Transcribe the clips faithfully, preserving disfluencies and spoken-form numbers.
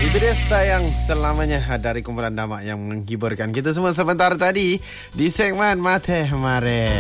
Itu dia sayang selamanya dari kumpulan Damak yang menghiburkan kita semua sebentar tadi di segmen Mate Mare.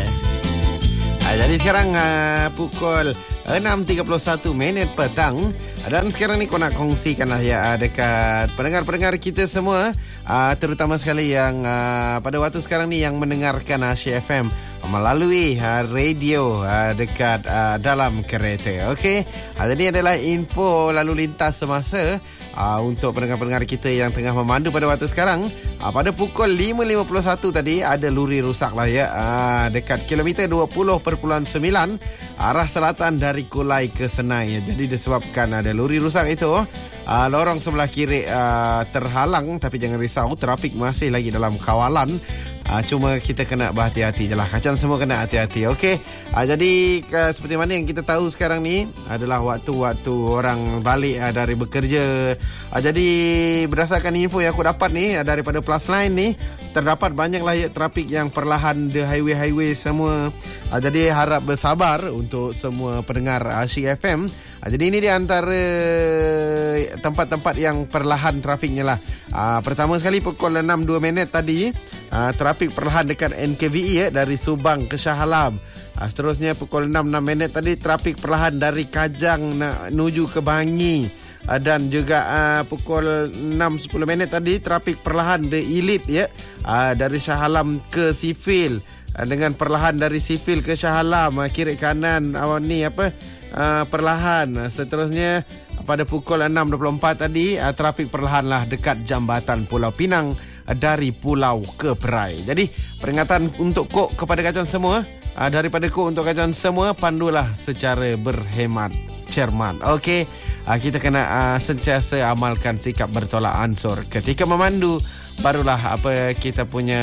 Ha, jadi sekarang uh, pukul enam tiga puluh satu minit petang. Dan sekarang ni kau nak kongsikanlah ya dekat pendengar-pendengar kita semua, uh, terutama sekali yang uh, pada waktu sekarang ni yang mendengarkan Asyik F M melalui uh, radio uh, dekat uh, dalam kereta. Okey. Uh, jadi adalah info lalu lintas semasa uh, untuk pendengar-pendengar kita yang tengah memandu pada waktu sekarang. Uh, pada pukul lima lima puluh satu tadi ada luri rosak lah ya uh, dekat kilometer dua puluh perpuluhan sembilan arah selatan dari Kulai ke Senai. Jadi disebabkan ada luri rusak itu, uh, lorong sebelah kiri uh, terhalang, tapi jangan risau, trafik masih lagi dalam kawalan. Uh, cuma kita kena berhati-hati je lah. Kacang semua kena hati-hati. Okey. Uh, jadi uh, seperti mana yang kita tahu sekarang ni adalah waktu-waktu orang balik uh, dari bekerja. Uh, jadi berdasarkan info yang aku dapat ni uh, daripada Plus Line ni, terdapat banyaklah ya, trafik yang perlahan di highway-highway semua. Uh, jadi harap bersabar untuk semua pendengar Asyik F M. Uh, jadi ini di antara tempat-tempat yang perlahan trafiknya lah. Uh, pertama sekali pukul enam dua minit tadi, uh, trafik perlahan dekat N K V E ya, dari Subang ke Shah Alam. Uh, seterusnya pukul enam enam minit tadi trafik perlahan dari Kajang nak menuju ke Bangi. Uh, dan juga uh, pukul enam sepuluh minit tadi trafik perlahan di Elite ya, uh, dari Shah Alam ke Sifil. Uh, dengan perlahan dari Sifil ke Shah Alam, uh, kiri kanan awan uh, ni apa uh, perlahan. Uh, seterusnya pada pukul enam dua puluh empat tadi uh, trafik perlahanlah dekat Jambatan Pulau Pinang uh, dari Pulau ke Perai. Jadi peringatan untuk kok kepada kacang semua, uh, daripada kok untuk kacang semua, pandulah secara berhemat cermat. Okey, uh, kita kena uh, sentiasa amalkan sikap bertolak ansur ketika memandu, barulah apa kita punya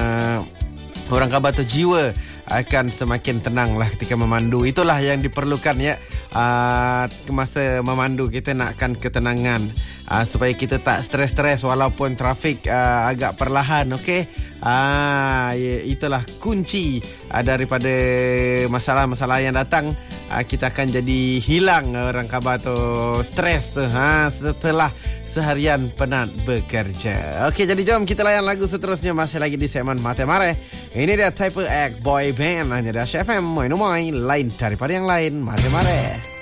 orang kata jiwa akan semakin tenanglah ketika memandu. Itulah yang diperlukan ya. Uh, masa memandu kita nakkan ketenangan uh, supaya kita tak stres-stres walaupun trafik uh, agak perlahan. Okey. Ah, uh, itulah kunci uh, daripada masalah-masalah yang datang. Uh, kita akan jadi hilang orang khabar tu stres ha, setelah seharian penat bekerja. Okey, jadi jom kita layan lagu seterusnya masih lagi di segmen Mate Mare. Ini dia Type X Boy Band hanya di Asyik F M. Moi no moi, lain daripada yang lain. Mate Mare.